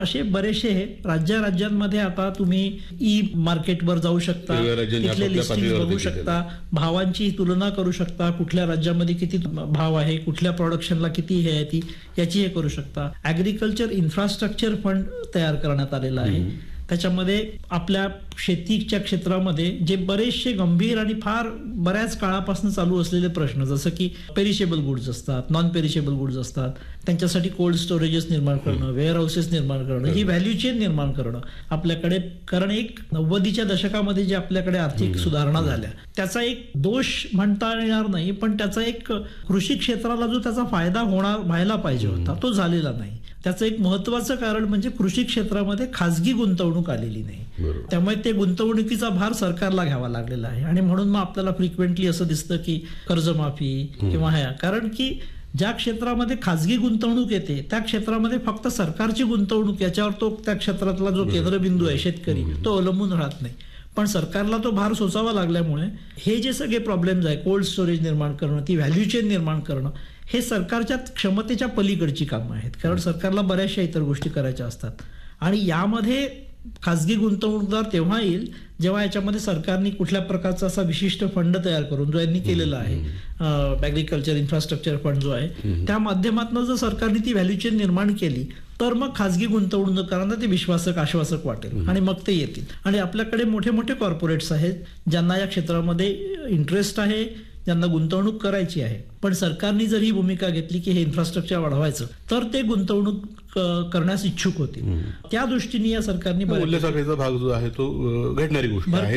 असे बरेचसे राज्यांमध्ये आता तुम्ही ई मार्केटवर जाऊ शकता, तिथले लिस्टिंग बघू शकता, भावांची तुलना करू शकता, कुठल्या राज्यामध्ये किती भाव आहे, कुठल्या प्रोडक्शनला किती हे आहे ती याची हे करू शकता. ऍग्रिकल्चर इन्फ्रास्ट्रक्चर फंड तयार करण्यात आलेला आहे. त्याच्यामध्ये आपल्या शेतीच्या क्षेत्रामध्ये जे बरेचसे गंभीर आणि फार बऱ्याच काळापासून चालू असलेले प्रश्न, जसं की पेरिशेबल गुड्स असतात, नॉन पेरिशेबल गुड्स असतात, त्यांच्यासाठी कोल्ड स्टोरेजेस निर्माण करणं, वेअर हाऊसेस निर्माण करणं, ही व्हॅल्यू चेन निर्माण करणं आपल्याकडे. कारण एक 90च्या दशकामध्ये जे आपल्याकडे आर्थिक सुधारणा झाल्या त्याचा एक दोष म्हणता येणार नाही, पण त्याचा एक कृषी क्षेत्राला जो त्याचा फायदा व्हायला पाहिजे होता तो झालेला नाही. त्याचं एक महत्वाचं कारण म्हणजे कृषी क्षेत्रामध्ये खासगी गुंतवणूक आलेली नाही. त्यामुळे ते गुंतवणुकीचा भार सरकारला घ्यावा लागलेला आहे. आणि म्हणून मग आपल्याला फ्रिक्वेंटली असं दिसतं की कर्जमाफी किंवा कारण की ज्या क्षेत्रामध्ये खासगी गुंतवणूक येते त्या क्षेत्रामध्ये फक्त सरकारची गुंतवणूक याच्यावर तो त्या क्षेत्रातला जो केंद्रबिंदू आहे शेतकरी तो अवलंबून राहत नाही. पण सरकारला तो भार सोसावा लागल्यामुळे हे जे सगळे प्रॉब्लेम्स आहे, कोल्ड स्टोरेज निर्माण करणं, ती व्हॅल्यू चेन निर्माण करणं, हे सरकारच्या क्षमतेच्या पलीकडची कामं आहेत. कारण सरकारला बऱ्याचशा इतर गोष्टी करायच्या असतात. आणि यामध्ये खासगी गुंतवणूकदार तेव्हा येईल जेव्हा याच्यामध्ये सरकारने कुठल्या प्रकारचा असा विशिष्ट फंड तयार करून जो यांनी केलेला आहे, ऍग्रिकल्चर इन्फ्रास्ट्रक्चर फंड जो आहे, त्या माध्यमातून जर सरकारने ती व्हॅल्यू चेन निर्माण केली तर मग खासगी गुंतवणूकदारांना ते विश्वासक आश्वासक वाटेल आणि मग ते येतील. आणि आपल्याकडे मोठे मोठे कॉर्पोरेट्स आहेत ज्यांना या क्षेत्रामध्ये इंटरेस्ट आहे, ज्यांना गुंतवणूक करायची आहे. पण सरकारने जर ही भूमिका घेतली की हे इन्फ्रास्ट्रक्चर वाढवायचं तर ते गुंतवणूक करण्यास इच्छुक होतील. त्या दृष्टीने या सरकारने मूल्य साखळीचा भाग जो आहे तो घडणारी गोष्ट आहे,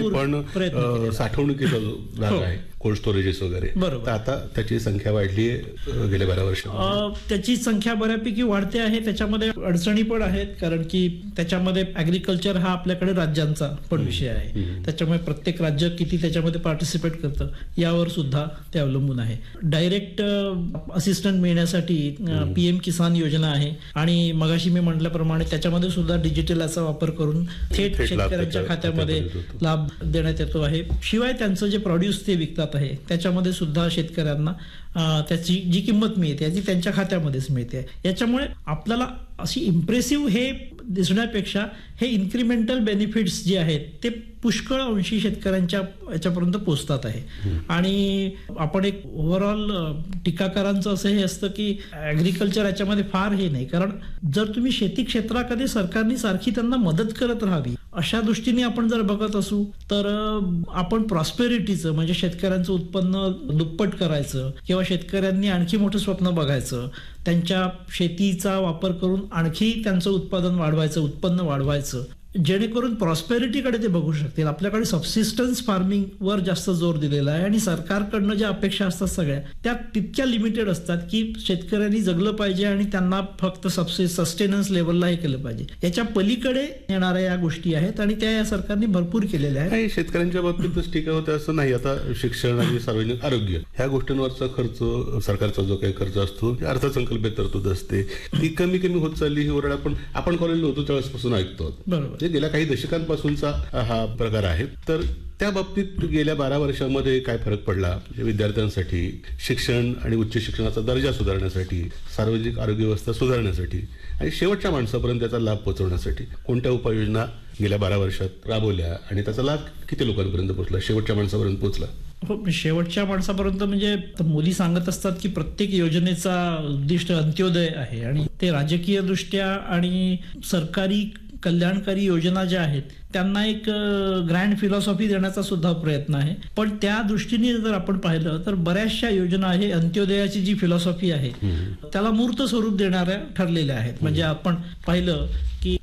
पण साठवणुकीचा जो भाग आहे, कोल्ड स्टोरेजेस वगैरे, तर आता त्याची संख्या वाढली आहे गेल्या 12 वर्षात. त्याची संख्या बऱ्यापैकी वाढते आहे. त्याच्यामध्ये अडचणी पण आहेत कारण की त्याच्यामध्ये ऍग्रिकल्चर हा आपल्याकडे राज्यांचा पण विषय आहे. त्याच्यामुळे प्रत्येक राज्य किती त्याच्यामध्ये पार्टिसिपेट करतं यावर सुद्धा ते अवलंबून आहे. डायरेक्ट असिस्टंट मिळण्यासाठी PM किसान योजना आहे आणि मगाशी मी म्हटल्याप्रमाणे त्याच्यामध्ये सुद्धा डिजिटल याचा वापर करून थेट शेतकऱ्यांच्या खात्यामध्ये लाभ देण्यात येतो आहे. शिवाय त्यांचं जे प्रोड्यूस ते विकतात आहे त्याच्यामध्ये सुद्धा शेतकऱ्यांना त्याची जी किंमत मिळते ती त्यांच्या खात्यामध्येच मिळते. याच्यामुळे आपल्याला अशी इम्प्रेसिव्ह हे दिसण्यापेक्षा हे इन्क्रिमेंटल बेनिफिट्स जे आहेत ते पुष्कळ अंशी शेतकऱ्यांच्या याच्यापर्यंत पोहोचतात आहे. आणि आपण एक ओव्हरऑल टीकाकारांचं असं हे असतं की ऍग्रिकल्चर याच्यामध्ये फार हे नाही, कारण जर तुम्ही शेती क्षेत्राकडे सरकारने सारखी त्यांना मदत करत राहावी अशा दृष्टीने आपण जर बघत असू तर आपण प्रॉस्पेरिटीचं म्हणजे शेतकऱ्यांचं उत्पन्न दुप्पट करायचं किंवा शेतकऱ्यांनी आणखी मोठं स्वप्न बघायचं, त्यांच्या शेतीचा वापर करून आणखी त्यांचं उत्पादन वाढवायचं, उत्पन्न वाढवायचं, जेणेकरून प्रॉस्पेरिटीकडे ते बघू शकतील. आपल्याकडे सबसिस्टन्स फार्मिंग वर जास्त जोर दिलेला आहे आणि सरकारकडनं ज्या अपेक्षा असतात सगळ्या त्या तितक्या लिमिटेड असतात की शेतकऱ्यांनी जगलं पाहिजे आणि त्यांना फक्त सस्टेनन्स लेवलला हे केलं पाहिजे. याच्या पलीकडे येणाऱ्या या गोष्टी आहेत आणि त्या या सरकारने भरपूर केलेल्या आहेत. शेतकऱ्यांच्या बाबतीतच टीका होते असं नाही. आता शिक्षण आणि सार्वजनिक आरोग्य ह्या गोष्टींवरचा खर्च, सरकारचा जो काही खर्च असतो अर्थसंकल्पित तरतूद असते ती कमी कमी होत चालली. ही ओरड आपण कॉलेजला होतो त्यावेळेसपासून ऐकतो. बरोबर, गेल्या काही दशकांपासूनचा हा प्रकार आहे. तर त्या बाबतीत गेल्या 12 वर्षांमध्ये काय फरक पडला विद्यार्थ्यांसाठी, शिक्षण आणि उच्च शिक्षणाचा दर्जा सुधारण्यासाठी, सार्वजनिक आरोग्य व्यवस्था सुधारण्यासाठी आणि शेवटच्या माणसापर्यंत त्याचा लाभ पोहोचवण्यासाठी कोणत्या उपाययोजना गेल्या 12 वर्षात राबवल्या आणि त्याचा लाभ किती लोकांपर्यंत पोहोचला, शेवटच्या माणसापर्यंत पोहोचला? शेवटच्या माणसापर्यंत म्हणजे मोदी सांगत असतात की प्रत्येक योजनेचा उद्दिष्ट अंत्योदय आहे आणि ते राजकीय दृष्ट्या आणि सरकारी कल्याणकारी योजना ज्या आहेत त्यांना एक ग्रँड फिलॉसॉफी देण्याचा सुद्धा प्रयत्न आहे. पण त्या दृष्टीने जर आपण पाहिलं तर बऱ्याचशा योजना आहे अंत्योदयाची जी फिलॉसॉफी आहे त्याला मूर्त स्वरूप देणाऱ्या ठरलेल्या आहेत. म्हणजे आपण पाहिलं की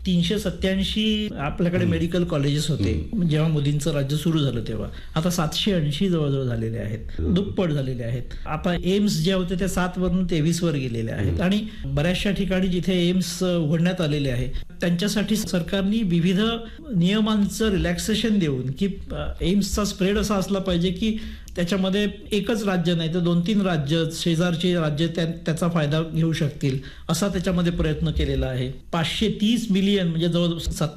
387 आपल्याकडे मेडिकल कॉलेजेस होते जेव्हा मोदींचं राज्य सुरू झालं तेव्हा, आता 780 जवळजवळ झालेले आहेत, दुप्पट झालेले आहेत. आता एम्स जे होते ते 7 वरून 23 वर गेलेले आहेत आणि बऱ्याचशा ठिकाणी जिथे एम्स उघडण्यात आलेले आहे त्यांच्यासाठी सरकारने विविध नियमांचं रिलॅक्सेशन देऊन की एम्सचा स्प्रेड असा असला पाहिजे की त्याच्यामध्ये एकच राज्य नाही तर 2-3 राज्य, शेजारचे राज्य त्याचा फायदा घेऊ शकतील असा त्याच्यामध्ये प्रयत्न केलेला आहे. 530 मिलियन म्हणजे जवळ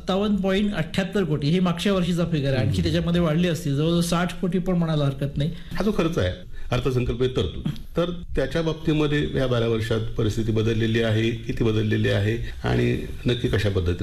57.78 कोटी हे मागच्या वर्षीचा फिगर आहे. आणखी त्याच्यामध्ये वाढले असतील, जवळजवळ 60 कोटी पण म्हणायला हरकत नाही. हा जो खर्च आहे अर्थसंकल्पित तरतूद. तर त्याच्या बाबतीमध्ये या 12 वर्षात परिस्थिती बदललेली आहे, किती बदललेली आहे आणि नक्की कशा पद्धतीने